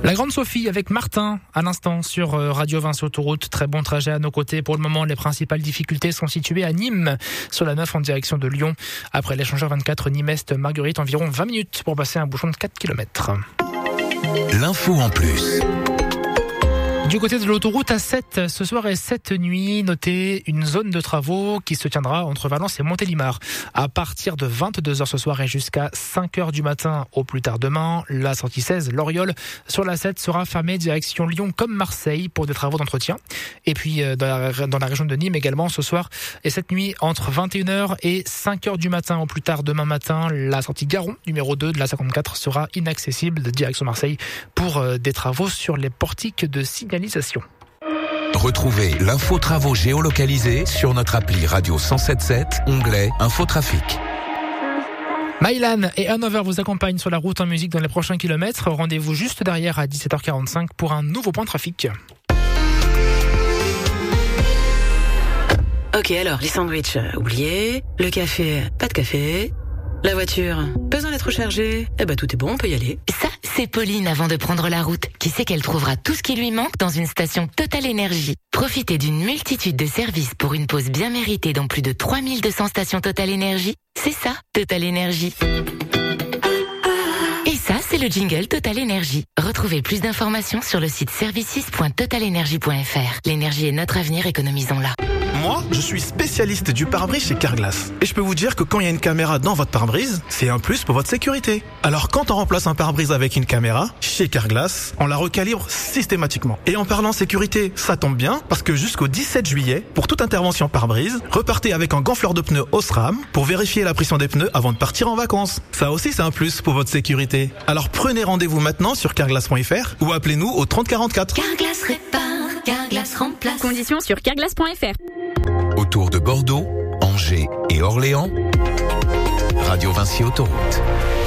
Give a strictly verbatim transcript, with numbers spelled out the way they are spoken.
La Grande Sophie avec Martin à l'instant sur Radio Vinci Autoroute. Très bon trajet à nos côtés. Pour le moment, les principales difficultés sont situées à Nîmes, sur la neuf en direction de Lyon. Après l'échangeur vingt-quatre Nîmes-Est-Marguerite, environ vingt minutes pour passer un bouchon de quatre kilomètres. L'info en plus. Du côté de l'autoroute A sept, ce soir et cette nuit, notez une zone de travaux qui se tiendra entre Valence et Montélimar. À partir de vingt-deux heures ce soir et jusqu'à cinq heures du matin au plus tard demain, la sortie seize, l'Oriole, sur l'A sept sera fermée direction Lyon comme Marseille pour des travaux d'entretien. Et puis dans la, dans la région de Nîmes également ce soir et cette nuit entre vingt et une heures et cinq heures du matin au plus tard demain matin, la sortie Garon numéro deux de la cinquante-quatre sera inaccessible de direction Marseille pour des travaux sur les portiques de signalisation. Retrouvez l'info travaux géolocalisée sur notre appli Radio cent sept virgule sept, onglet Infotrafic. Mylan et Hanover vous accompagnent sur la route en musique dans les prochains kilomètres. Rendez-vous juste derrière à dix-sept heures quarante-cinq pour un nouveau point de trafic. Ok, alors, les sandwichs, euh, oubliez. Le café, pas de café. La voiture, besoin d'être rechargée. Eh ben, tout est bon, on peut y aller. Ça, c'est Pauline avant de prendre la route, qui sait qu'elle trouvera tout ce qui lui manque dans une station Total Énergie. Profitez d'une multitude de services pour une pause bien méritée dans plus de trois mille deux cents stations Total Énergie. C'est ça, Total Énergie. Et ça, c'est le jingle Total Énergie. Retrouvez plus d'informations sur le site services point total énergie point f r. L'énergie est notre avenir, économisons-la. Moi, je suis spécialiste du pare-brise chez Carglass. Et je peux vous dire que quand il y a une caméra dans votre pare-brise, c'est un plus pour votre sécurité. Alors quand on remplace un pare-brise avec une caméra, chez Carglass, on la recalibre systématiquement. Et en parlant sécurité, ça tombe bien, parce que jusqu'au dix-sept juillet, pour toute intervention pare-brise, repartez avec un gonfleur de pneus Osram pour vérifier la pression des pneus avant de partir en vacances. Ça aussi, c'est un plus pour votre sécurité. Alors prenez rendez-vous maintenant sur carglass point f r ou appelez-nous au trente quarante-quatre. Carglass répare, Carglass remplace. Conditions sur carglass point f r. Autour de Bordeaux, Angers et Orléans, Radio Vinci Autoroute.